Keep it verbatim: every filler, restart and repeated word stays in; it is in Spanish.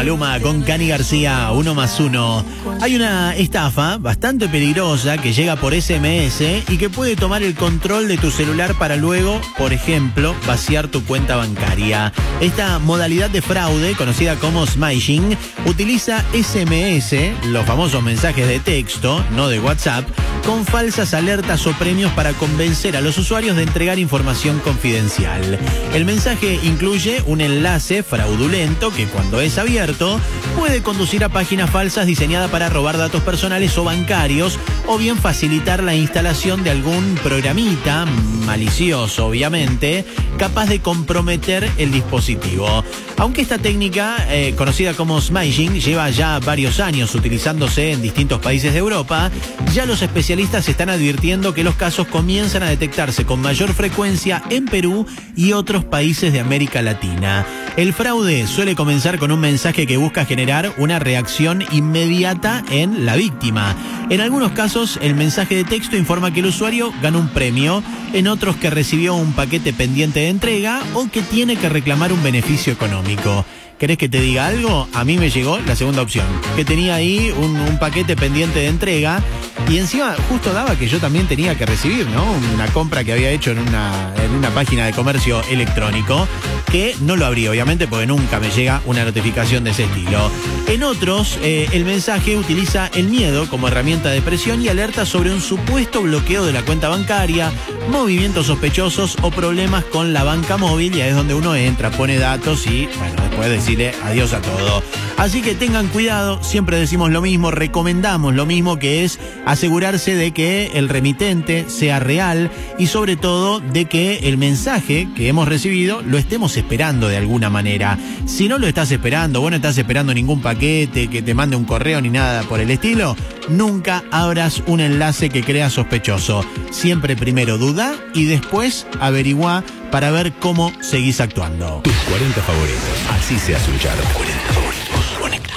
Maluma con Cani García, uno más uno. Hay una estafa bastante peligrosa que llega por S M S y que puede tomar el control de tu celular para luego, por ejemplo, vaciar tu cuenta bancaria. Esta modalidad de fraude, conocida como smishing, utiliza S M S, los famosos mensajes de texto, no de WhatsApp, con falsas alertas o premios para convencer a los usuarios de entregar información confidencial. El mensaje incluye un enlace fraudulento que, cuando es abierto, puede conducir a páginas falsas diseñadas para robar datos personales o bancarios, o bien facilitar la instalación de algún programita, malicioso obviamente, capaz de comprometer el dispositivo. Aunque esta técnica, eh, conocida como smishing, lleva ya varios años utilizándose en distintos países de Europa, ya los especialistas están advirtiendo que los casos comienzan a detectarse con mayor frecuencia en Perú y otros países de América Latina. El fraude suele comenzar con un mensaje que busca generar una reacción inmediata en la víctima. En algunos casos, el mensaje de texto informa que el usuario gana un premio, en otros que recibió un paquete pendiente de entrega o que tiene que reclamar un beneficio económico. ¿Querés que te diga algo? A mí me llegó la segunda opción, que tenía ahí un, un paquete pendiente de entrega y encima justo daba que yo también tenía que recibir, ¿no? Una compra que había hecho en una, en una página de comercio electrónico, que no lo abrí obviamente porque nunca me llega una notificación de ese estilo. En otros, eh, el mensaje utiliza el miedo como herramienta de presión y alerta sobre un supuesto bloqueo de la cuenta bancaria, movimientos sospechosos o problemas con la banca móvil, y ahí es donde uno entra, pone datos y, bueno, después decirle adiós a todo. Así que tengan cuidado, siempre decimos lo mismo, recomendamos lo mismo, que es asegurarse de que el remitente sea real y sobre todo de que el mensaje que hemos recibido lo estemos esperando de alguna manera. Si no lo estás esperando, vos no estás esperando ningún paquete, que te mande un correo ni nada por el estilo, nunca abras un enlace que creas sospechoso. Siempre primero duda y después averigua para ver cómo seguís actuando. Tus cuarenta favoritos. Así se hace un chart. cuarenta favoritos. Conecta.